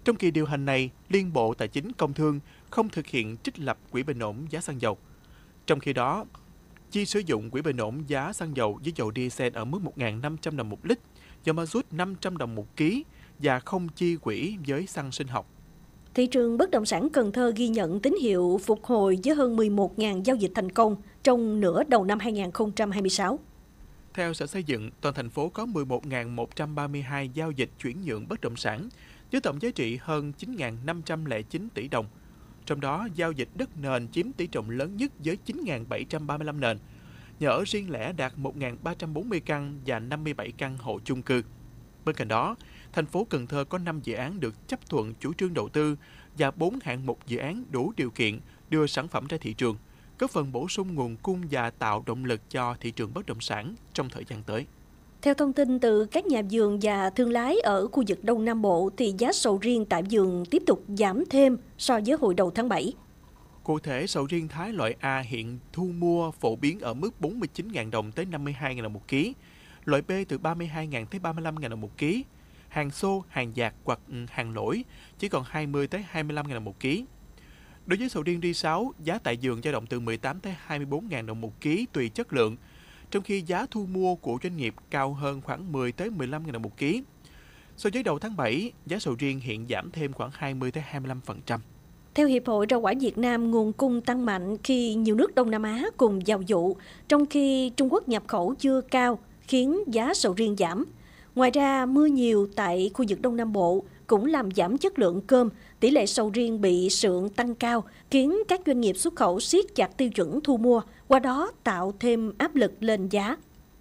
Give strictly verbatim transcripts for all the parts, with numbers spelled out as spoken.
Trong kỳ điều hành này, Liên Bộ Tài chính Công Thương không thực hiện trích lập quỹ bình ổn giá xăng dầu. Trong khi đó, chi sử dụng quỹ bình ổn giá xăng dầu với dầu diesel ở mức một nghìn năm trăm đồng một lít, dầu ma rút năm trăm đồng một ký và không chi quỹ với xăng sinh học. Thị trường bất động sản Cần Thơ ghi nhận tín hiệu phục hồi với hơn mười một nghìn giao dịch thành công trong nửa đầu năm hai nghìn không trăm hai mươi sáu. Theo Sở Xây dựng, toàn thành phố có mười một nghìn một trăm ba mươi hai giao dịch chuyển nhượng bất động sản với tổng giá trị hơn chín nghìn năm trăm lẻ chín tỷ đồng. Trong đó, giao dịch đất nền chiếm tỷ trọng lớn nhất với chín nghìn bảy trăm ba mươi lăm nền, nhà ở riêng lẻ đạt một nghìn ba trăm bốn mươi căn và năm mươi bảy căn hộ chung cư. Bên cạnh đó, thành phố Cần Thơ có năm dự án được chấp thuận chủ trương đầu tư và bốn hạng mục dự án đủ điều kiện đưa sản phẩm ra thị trường, góp phần bổ sung nguồn cung và tạo động lực cho thị trường bất động sản trong thời gian tới. Theo thông tin từ các nhà vườn và thương lái ở khu vực Đông Nam Bộ, thì giá sầu riêng tại vườn tiếp tục giảm thêm so với hồi đầu tháng bảy. Cụ thể, sầu riêng Thái loại A hiện thu mua phổ biến ở mức bốn mươi chín nghìn đồng tới năm mươi hai nghìn đồng một ký, loại B từ ba mươi hai nghìn tới ba mươi lăm nghìn đồng một ký, hàng xô, hàng dạt hoặc hàng lỗi chỉ còn hai mươi tới hai mươi lăm nghìn đồng một ký. Đối với sầu riêng ri sáu, giá tại vườn dao động từ mười tám tới hai mươi bốn nghìn đồng một ký tùy chất lượng, trong khi giá thu mua của doanh nghiệp cao hơn khoảng mười tới mười lăm nghìn đồng một ký. So với đầu tháng bảy, giá sầu riêng hiện giảm thêm khoảng hai mươi tới hai mươi lăm phần trăm. Theo Hiệp hội Rau quả Việt Nam, nguồn cung tăng mạnh khi nhiều nước Đông Nam Á cùng vào vụ, trong khi Trung Quốc nhập khẩu chưa cao, khiến giá sầu riêng giảm. Ngoài ra, mưa nhiều tại khu vực Đông Nam Bộ cũng làm giảm chất lượng cơm, tỷ lệ sầu riêng bị sượng tăng cao, khiến các doanh nghiệp xuất khẩu siết chặt tiêu chuẩn thu mua, qua đó tạo thêm áp lực lên giá.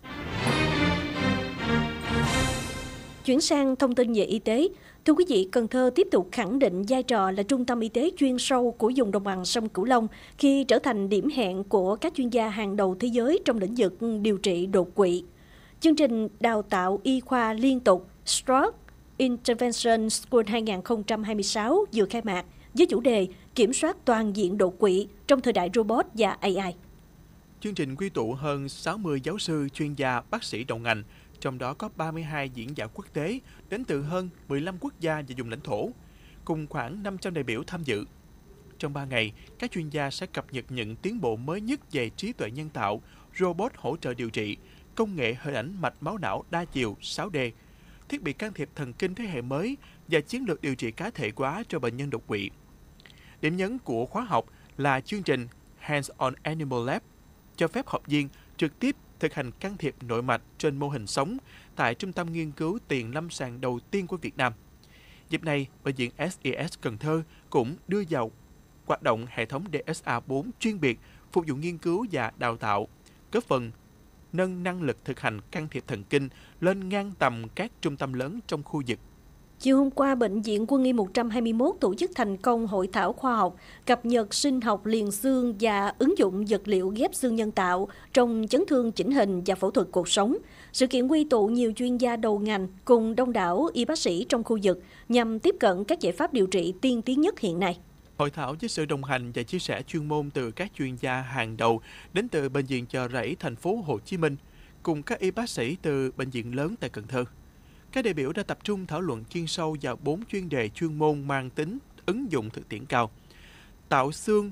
Chuyển sang thông tin về y tế. Thưa quý vị, Cần Thơ tiếp tục khẳng định vai trò là trung tâm y tế chuyên sâu của vùng đồng bằng sông Cửu Long khi trở thành điểm hẹn của các chuyên gia hàng đầu thế giới trong lĩnh vực điều trị đột quỵ. Chương trình đào tạo y khoa liên tục Stroke Intervention School hai nghìn không trăm hai mươi sáu vừa khai mạc với chủ đề kiểm soát toàn diện đột quỵ trong thời đại robot và a i. Chương trình quy tụ hơn sáu mươi giáo sư, chuyên gia, bác sĩ đầu ngành, trong đó có ba mươi hai diễn giả quốc tế đến từ hơn mười lăm quốc gia và vùng lãnh thổ, cùng khoảng năm trăm đại biểu tham dự. Trong ba ngày, các chuyên gia sẽ cập nhật những tiến bộ mới nhất về trí tuệ nhân tạo, robot hỗ trợ điều trị, công nghệ hình ảnh mạch máu não đa chiều sáu D, thiết bị can thiệp thần kinh thế hệ mới và chiến lược điều trị cá thể hóa cho bệnh nhân đột quỵ. Điểm nhấn của khóa học là chương trình Hands-on Animal Lab, cho phép học viên trực tiếp thực hành can thiệp nội mạch trên mô hình sống tại Trung tâm Nghiên cứu Tiền lâm sàng đầu tiên của Việt Nam. Dịp này, Bệnh viện ét i ét Cần Thơ cũng đưa vào hoạt động hệ thống đê ét a bốn chuyên biệt phục vụ nghiên cứu và đào tạo, góp phần nâng năng lực thực hành can thiệp thần kinh lên ngang tầm các trung tâm lớn trong khu vực. Chiều hôm qua, Bệnh viện Quân y một trăm hai mươi mốt tổ chức thành công hội thảo khoa học cập nhật sinh học liền xương và ứng dụng vật liệu ghép xương nhân tạo trong chấn thương chỉnh hình và phẫu thuật cột sống. Sự kiện quy tụ nhiều chuyên gia đầu ngành cùng đông đảo y bác sĩ trong khu vực nhằm tiếp cận các giải pháp điều trị tiên tiến nhất hiện nay. Hội thảo với sự đồng hành và chia sẻ chuyên môn từ các chuyên gia hàng đầu đến từ Bệnh viện Chợ Rẫy, thành phố Hồ Chí Minh, cùng các y bác sĩ từ bệnh viện lớn tại Cần Thơ. Các đại biểu đã tập trung thảo luận chuyên sâu vào bốn chuyên đề chuyên môn mang tính ứng dụng thực tiễn cao: tạo xương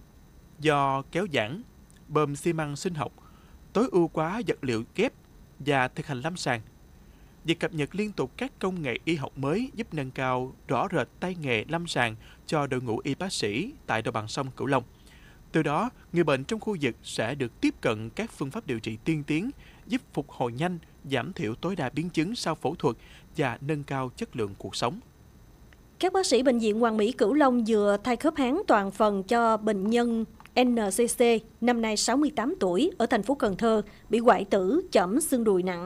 do kéo giãn, bơm xi măng sinh học, tối ưu hóa vật liệu ghép và thực hành lâm sàng. Việc cập nhật liên tục các công nghệ y học mới giúp nâng cao rõ rệt tay nghề lâm sàng cho đội ngũ y bác sĩ tại đồng bằng sông Cửu Long. Từ đó, người bệnh trong khu vực sẽ được tiếp cận các phương pháp điều trị tiên tiến, giúp phục hồi nhanh, giảm thiểu tối đa biến chứng sau phẫu thuật và nâng cao chất lượng cuộc sống. Các bác sĩ Bệnh viện Hoàn Mỹ Cửu Long vừa thay khớp háng toàn phần cho bệnh nhân en xê xê, năm nay sáu mươi tám tuổi, ở thành phố Cần Thơ, bị hoại tử, chẩm xương đùi nặng.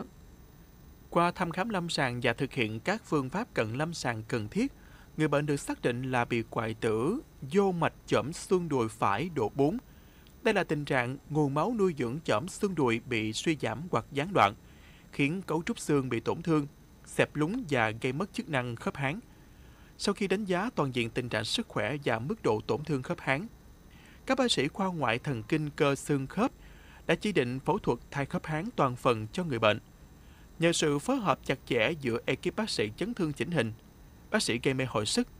Qua thăm khám lâm sàng và thực hiện các phương pháp cận lâm sàng cần thiết, người bệnh được xác định là bị hoại tử vô mạch chẩm xương đùi phải độ bốn. Đây là tình trạng nguồn máu nuôi dưỡng chẩm xương đùi bị suy giảm hoặc gián đoạn, khiến cấu trúc xương bị tổn thương, xẹp lún và gây mất chức năng khớp háng. Sau khi đánh giá toàn diện tình trạng sức khỏe và mức độ tổn thương khớp háng, các bác sĩ khoa ngoại thần kinh cơ xương khớp đã chỉ định phẫu thuật thay khớp háng toàn phần cho người bệnh. Nhờ sự phối hợp chặt chẽ giữa ekip bác sĩ chấn thương chỉnh hình, bác sĩ gây mê hồi sức,